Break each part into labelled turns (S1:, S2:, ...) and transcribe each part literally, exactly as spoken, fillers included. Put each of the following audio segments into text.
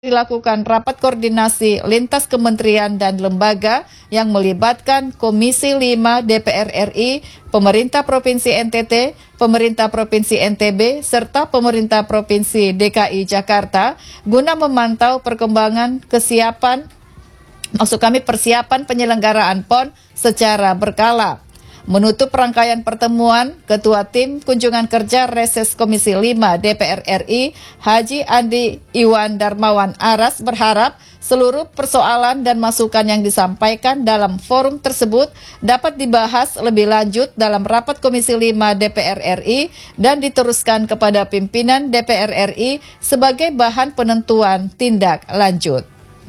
S1: dilakukan rapat koordinasi lintas kementerian dan lembaga yang melibatkan Komisi lima D P R R I, Pemerintah Provinsi N T T, Pemerintah Provinsi N T B, serta Pemerintah Provinsi D K I Jakarta guna memantau perkembangan kesiapan, maksud kami persiapan penyelenggaraan P O N secara berkala. Menutup rangkaian pertemuan, Ketua Tim Kunjungan Kerja Reses Komisi lima D P R R I, Haji Andi Iwan Darmawan Aras berharap seluruh persoalan dan masukan yang disampaikan dalam forum tersebut dapat dibahas lebih lanjut dalam rapat Komisi lima D P R R I dan diteruskan kepada pimpinan D P R R I sebagai bahan penentuan tindak lanjut.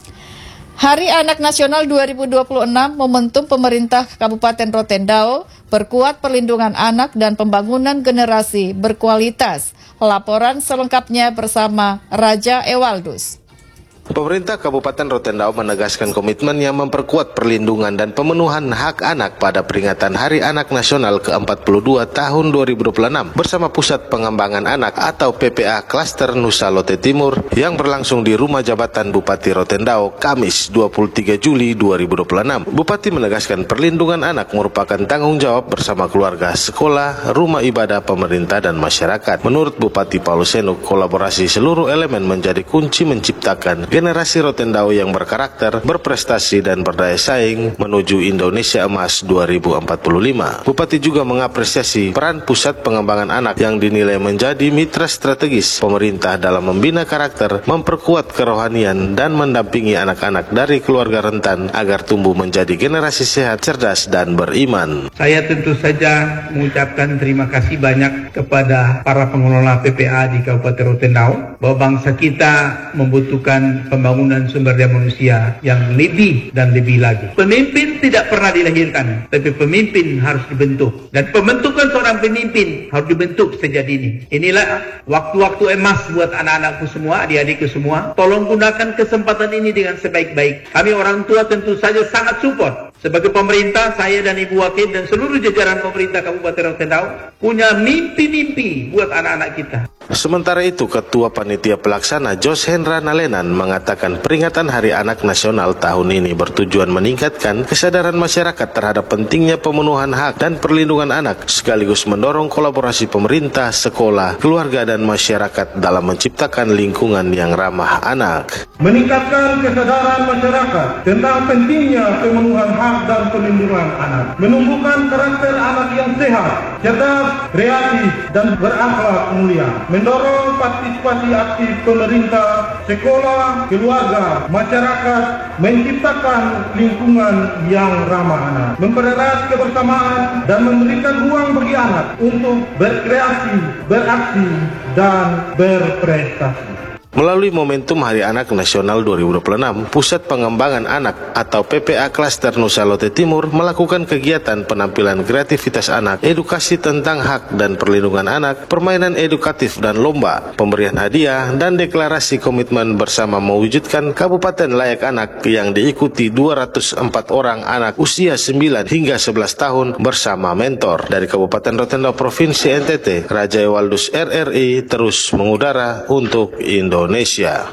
S1: Hari Anak Nasional dua ribu dua puluh enam momentum pemerintah Kabupaten Rotendao perkuat perlindungan anak dan pembangunan generasi berkualitas. Laporan selengkapnya bersama Raja Ewaldus.
S2: Pemerintah Kabupaten Rotendao menegaskan komitmennya memperkuat perlindungan dan pemenuhan hak anak pada peringatan Hari Anak Nasional ke empat puluh dua tahun dua ribu dua puluh enam bersama Pusat Pengembangan Anak atau P P A Klaster Nusa Lote Timur yang berlangsung di Rumah Jabatan Bupati Rotendao Kamis dua puluh tiga Juli dua ribu dua puluh enam. Bupati menegaskan perlindungan anak merupakan tanggung jawab bersama keluarga, sekolah, rumah ibadah, pemerintah, dan masyarakat. Menurut Bupati Paulus Senuk, kolaborasi seluruh elemen menjadi kunci menciptakan generasi Rotendao yang berkarakter, berprestasi, dan berdaya saing menuju Indonesia Emas dua ribu empat puluh lima. Bupati juga mengapresiasi peran Pusat Pengembangan Anak yang dinilai menjadi mitra strategis pemerintah dalam membina karakter, memperkuat kerohanian, dan mendampingi anak-anak dari keluarga rentan agar tumbuh menjadi generasi sehat, cerdas, dan beriman.
S3: Saya tentu saja mengucapkan terima kasih banyak kepada para pengelola P P A di Kabupaten Rotendao bahwa bangsa kita membutuhkan pembangunan sumber daya manusia yang lebih dan lebih lagi. Pemimpin tidak pernah dilahirkan, tapi pemimpin harus dibentuk. Dan pembentukan seorang pemimpin harus dibentuk sejak dini. Inilah waktu-waktu emas buat anak-anakku semua, adik-adikku semua. Tolong gunakan kesempatan ini dengan sebaik-baik. Kami orang tua tentu saja sangat support. Sebagai pemerintah, saya dan Ibu Wakil dan seluruh jajaran pemerintah Kabupaten Rotendao punya mimpi-mimpi buat anak-anak kita.
S2: Sementara itu, Ketua Panitia Pelaksana Jos Hendra Nalenan mengatakan peringatan Hari Anak Nasional tahun ini bertujuan meningkatkan kesadaran masyarakat terhadap pentingnya pemenuhan hak dan perlindungan anak, sekaligus mendorong kolaborasi pemerintah, sekolah, keluarga, dan masyarakat dalam menciptakan lingkungan yang ramah anak.
S4: Meningkatkan kesadaran masyarakat tentang pentingnya pemenuhan hak dan perlindungan anak, menumbuhkan karakter anak yang sehat, cerdas, kreatif, dan berakhlak mulia, mendorong partisipasi aktif pemerintah, sekolah, keluarga, masyarakat, menciptakan lingkungan yang ramah anak, mempererat kebersamaan, dan memberikan ruang bagi anak untuk berkreasi, beraksi, dan berprestasi.
S2: Melalui momentum Hari Anak Nasional dua ribu dua puluh enam, Pusat Pengembangan Anak atau P P A Klaster Nusa Lote Timur melakukan kegiatan penampilan kreativitas anak, edukasi tentang hak dan perlindungan anak, permainan edukatif dan lomba, pemberian hadiah, dan deklarasi komitmen bersama mewujudkan Kabupaten Layak Anak yang diikuti dua ratus empat orang anak usia sembilan hingga sebelas tahun bersama mentor. Dari Kabupaten Rotendao Provinsi N T T, Raja Ewaldus R R I terus mengudara untuk Indonesia. Indonesia.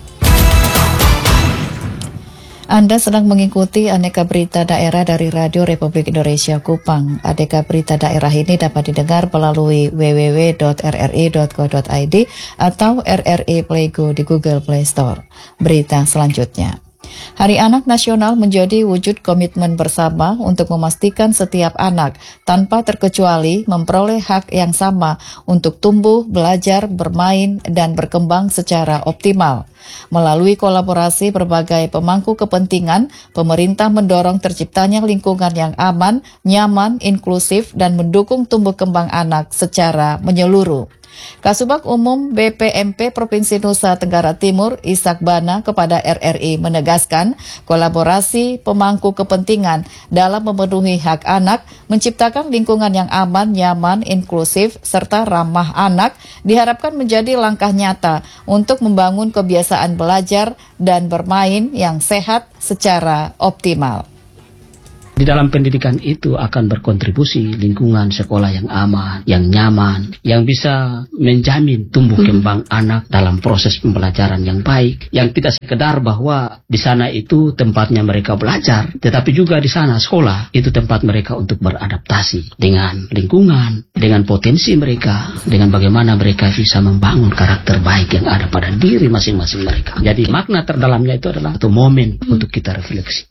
S1: Anda sedang mengikuti Aneka Berita Daerah dari Radio Republik Indonesia Kupang. Aneka Berita Daerah ini dapat didengar melalui w w w dot r r i dot co dot i d atau R R I Play Go di Google Play Store. Berita selanjutnya. Hari Anak Nasional menjadi wujud komitmen bersama untuk memastikan setiap anak tanpa terkecuali memperoleh hak yang sama untuk tumbuh, belajar, bermain, dan berkembang secara optimal. Melalui kolaborasi berbagai pemangku kepentingan, pemerintah mendorong terciptanya lingkungan yang aman, nyaman, inklusif, dan mendukung tumbuh kembang anak secara menyeluruh. Kasubag Umum B P M P Provinsi Nusa Tenggara Timur, Ishak Bana, kepada R R I menegaskan kolaborasi pemangku kepentingan dalam memenuhi hak anak, menciptakan lingkungan yang aman, nyaman, inklusif, serta ramah anak diharapkan menjadi langkah nyata untuk membangun kebiasaan belajar dan bermain yang sehat secara optimal.
S5: Di dalam pendidikan itu akan berkontribusi lingkungan sekolah yang aman, yang nyaman, yang bisa menjamin tumbuh kembang anak dalam proses pembelajaran yang baik, yang tidak sekedar bahwa di sana itu tempatnya mereka belajar, tetapi juga di sana sekolah itu tempat mereka untuk beradaptasi dengan lingkungan, dengan potensi mereka, dengan bagaimana mereka bisa membangun karakter baik yang ada pada diri masing-masing mereka. Jadi makna terdalamnya itu adalah satu momen untuk kita refleksi.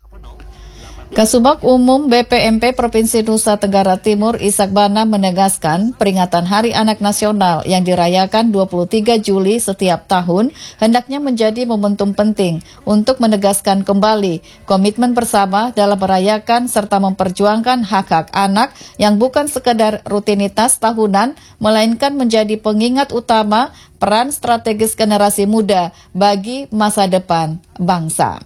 S1: Kasubag Umum B P M P Provinsi Nusa Tenggara Timur Ishak Bana menegaskan peringatan Hari Anak Nasional yang dirayakan dua puluh tiga Juli setiap tahun hendaknya menjadi momentum penting untuk menegaskan kembali komitmen bersama dalam merayakan serta memperjuangkan hak-hak anak yang bukan sekedar rutinitas tahunan melainkan menjadi pengingat utama peran strategis generasi muda bagi masa depan bangsa.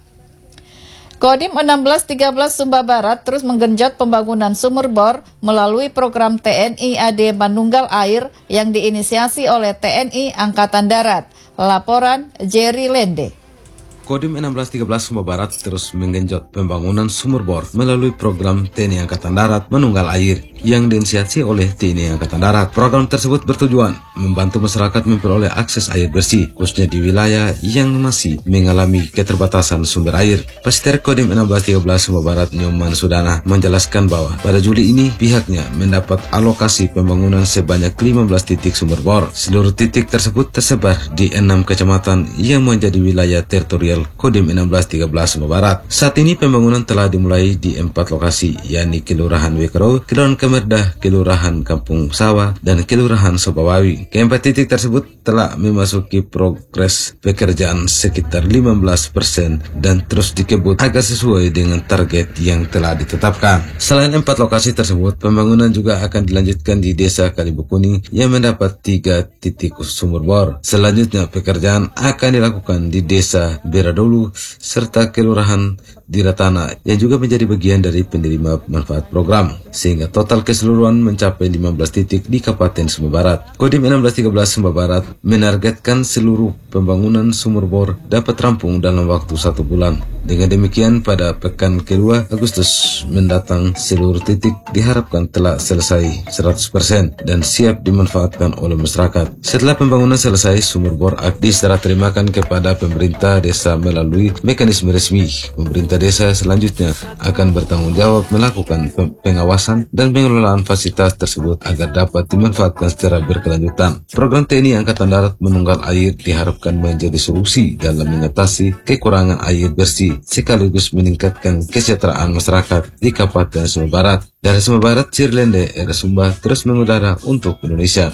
S1: Kodim enam belas tiga belas Sumba Barat terus menggenjot pembangunan sumur bor melalui program T N I A D Manunggal Air yang diinisiasi oleh T N I Angkatan Darat. Laporan Jerry Lende.
S6: Kodim enam belas tiga belas Sumba Barat terus menggenjot pembangunan sumur bor melalui program T N I Angkatan Darat Manunggal Air yang diinisiasi oleh T N I Angkatan Darat. Program tersebut bertujuan membantu masyarakat memperoleh akses air bersih, khususnya di wilayah yang masih mengalami keterbatasan sumber air. Pasiter Kodim enam belas tiga belas Sumba Barat Nyoman Sudana menjelaskan bahwa pada Juli ini pihaknya mendapat alokasi pembangunan sebanyak lima belas titik sumber bor. Seluruh titik tersebut tersebar di enam kecamatan yang menjadi wilayah teritorial Kodim enam belas tiga belas Sumba Barat. Saat ini pembangunan telah dimulai di empat lokasi, yakni Kelurahan Wekero, Kelurahan Kemerdah, Kelurahan Kampung Sawah, dan Kelurahan Sobawawi. Keempat titik tersebut telah memasuki progres pekerjaan sekitar lima belas persen dan terus dikebut agar sesuai dengan target yang telah ditetapkan. Selain empat lokasi tersebut, pembangunan juga akan dilanjutkan di Desa Kalibukuni yang mendapat tiga titik sumur bor. Selanjutnya, pekerjaan akan dilakukan di Desa Beradolu serta Kelurahan Diratana yang juga menjadi bagian dari penerima manfaat program, sehingga total keseluruhan mencapai lima belas titik di Kabupaten Sumba Barat. Kodim enam belas tiga belas Sumba Barat menargetkan seluruh pembangunan sumur bor dapat rampung dalam waktu satu bulan. Dengan demikian, pada pekan kedua Agustus mendatang, seluruh titik diharapkan telah selesai seratus persen dan siap dimanfaatkan oleh masyarakat. Setelah pembangunan selesai, sumur bor akan diserah terimakan kepada pemerintah desa melalui mekanisme resmi. Pemerintah desa selanjutnya akan bertanggung jawab melakukan pengawasan dan pengelolaan fasilitas tersebut agar dapat dimanfaatkan secara berkelanjutan. Program T N I Angkatan Darat Manunggal Air diharapkan menjadi solusi dalam mengatasi kekurangan air bersih sekaligus meningkatkan kesejahteraan masyarakat di Kabupaten Sumba Barat. Dari Sumba Barat, Cirlende, R Sumba terus mengudara untuk Indonesia.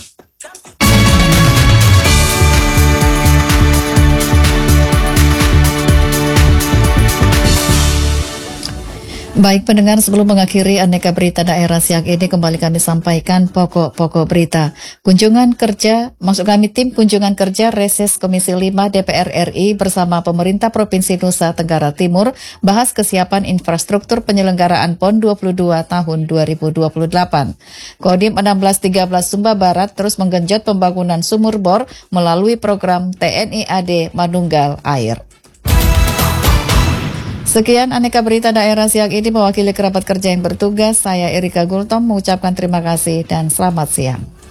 S1: Baik pendengar, sebelum mengakhiri aneka berita daerah siang ini, kembali kami sampaikan pokok-pokok berita. Kunjungan kerja, maksud kami tim kunjungan kerja Reses Komisi lima D P R R I bersama pemerintah Provinsi Nusa Tenggara Timur bahas kesiapan infrastruktur penyelenggaraan P O N dua puluh dua tahun dua ribu dua puluh delapan. Kodim enam belas tiga belas Sumba Barat terus menggenjot pembangunan sumur bor melalui program T N I A D Manunggal Air. Sekian aneka berita daerah siang ini, mewakili kerabat kerja yang bertugas, saya Erika Gultom mengucapkan terima kasih dan selamat siang.